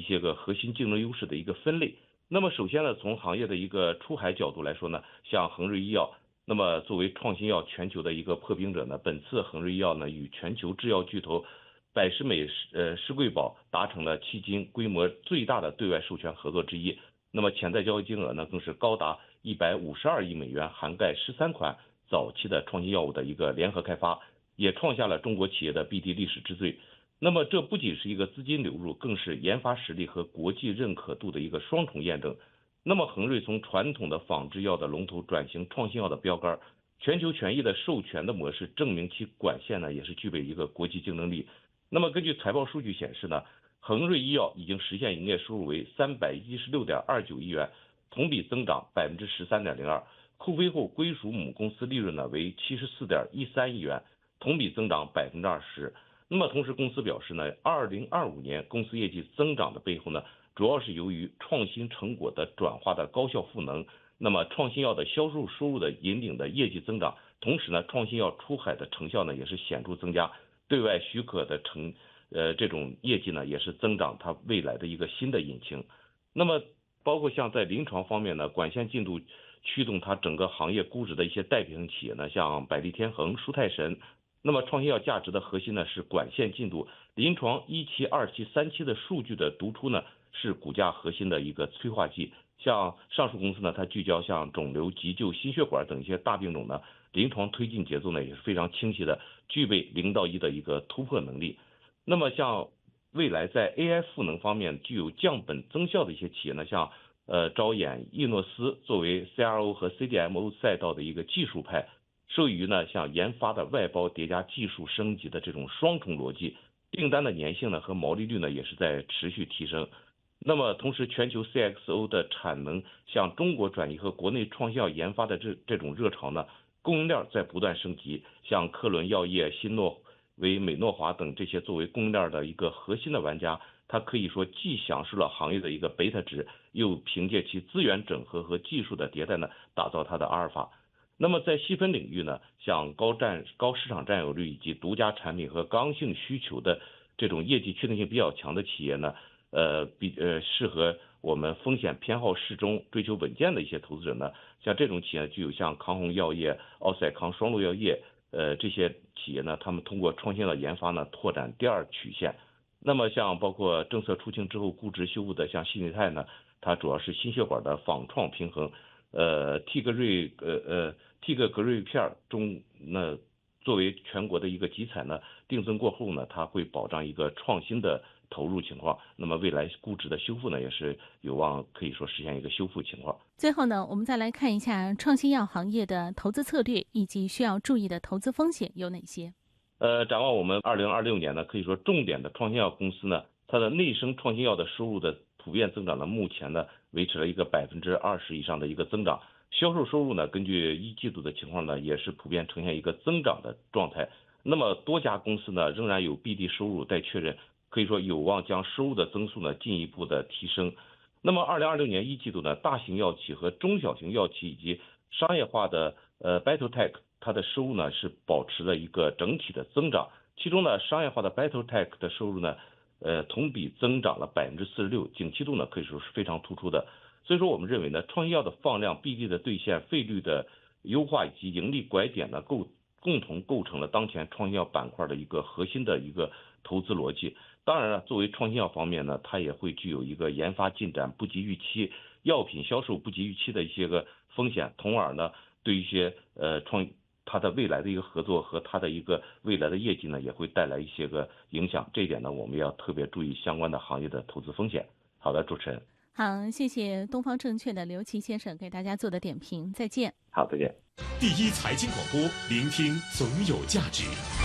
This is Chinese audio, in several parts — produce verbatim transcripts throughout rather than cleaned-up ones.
些个核心竞争优势的一个分类。那么首先呢，从行业的一个出海角度来说呢，像恒瑞医药，那么作为创新药全球的一个破冰者呢，本次恒瑞医药呢与全球制药巨头百时美呃施贵宝达成了迄今规模最大的对外授权合作之一。那么潜在交易金额呢更是高达一百五十二亿美元，涵盖十三款早期的创新药物的一个联合开发，也创下了中国企业的 B D 历史之最。那么这不仅是一个资金流入，更是研发实力和国际认可度的一个双重验证。那么恒瑞从传统的仿制药的龙头转型创新药的标杆，全球权益的授权的模式证明其管线呢也是具备一个国际竞争力。那么根据财报数据显示呢，恒瑞医药已经实现营业收入为三百一十六点二九亿元，同比增长百分之十三点零二，扣非后归属母公司利润呢为七十四点一三亿元，同比增长百分之二十。那么同时公司表示呢，二零二五年公司业绩增长的背后呢，主要是由于创新成果的转化的高效赋能，那么创新药的销售收入的引领的业绩增长，同时呢，创新药出海的成效呢也是显著增加，对外许可的成呃这种业绩呢也是增长它未来的一个新的引擎。那么包括像在临床方面呢，管线进度驱动它整个行业估值的一些代表性企业呢，像百利天恒、舒泰神。那么创新药价值的核心呢是管线进度，临床一期、二期、三期的数据的读出呢是股价核心的一个催化剂。像上述公司呢，它聚焦像肿瘤、急救、心血管等一些大病种呢，临床推进节奏呢也是非常清晰的，具备零到一的一个突破能力。那么像未来在 A I 赋能方面具有降本增效的一些企业呢，像呃招眼、易诺斯作为 C R O 和 C D M O 赛道的一个技术派，受益于呢像研发的外包叠加技术升级的这种双重逻辑，订单的粘性呢和毛利率呢也是在持续提升。那么同时全球 C X O 的产能向中国转移和国内创新药研发的这这种热潮呢，供应链在不断升级，像科伦药业、新诺为美诺华等这些作为供应链的一个核心的玩家，它可以说既享受了行业的一个贝塔值，又凭借其资源整合和技术的迭代呢，打造它的阿尔法。那么在细分领域呢，像高占高市场占有率以及独家产品和刚性需求的这种业绩确定性比较强的企业呢，呃比呃适合我们风险偏好适中、追求稳健的一些投资者呢。像这种企业具有像康弘药业、奥赛康、双鹿药业，呃这些企业呢，他们通过创新的研发呢，拓展第二曲线。那么像包括政策出清之后估值修复的像新力泰呢，它主要是心血管的仿创平衡。呃，替格瑞呃呃替格格瑞片中，那作为全国的一个集采呢，定增过后呢，它会保障一个创新的投入情况。那么未来估值的修复呢，也是有望可以说实现一个修复情况。 最后呢，我们再来看一下创新药行业的投资策略以及需要注意的投资风险有哪些。 呃，展望我们二零二六年呢，可以说重点的创新药公司呢，它的内生创新药的收入的普遍增长呢，目前呢维持了一个百分之二十以上的一个增长。销售收入呢，根据一季度的情况呢，也是普遍呈现一个增长的状态。那么多家公司呢，仍然有 B D 收入待确认，可以说有望将收入的增速呢进一步的提升。那么二零二六年一季度呢，大型药企和中小型药企以及商业化的呃 BattleTech， 它的收入呢是保持了一个整体的增长。其中呢，商业化的 BattleTech 的收入呢，呃同比增长了百分之四十六，景气度呢可以说是非常突出的。所以说我们认为呢，创新药的放量、B D 的兑现、费率的优化以及盈利拐点呢，构共同构成了当前创新药板块的一个核心的一个投资逻辑。当然了，作为创新药方面呢，它也会具有一个研发进展不及预期、药品销售不及预期的一些个风险，从而呢，对一些呃创它的未来的一个合作和它的一个未来的业绩呢，也会带来一些个影响。这一点呢，我们要特别注意相关的行业的投资风险。好的，主持人。 好，谢谢东方证券的刘琦先生给大家做的点评，再见。 好，再见。 第一财经广播，聆听总有价值。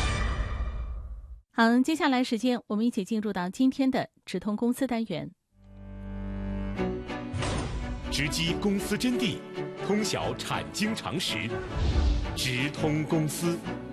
好，接下来时间我们一起进入到今天的直通公司单元， 直击公司真谛，通晓产经常识，直通公司。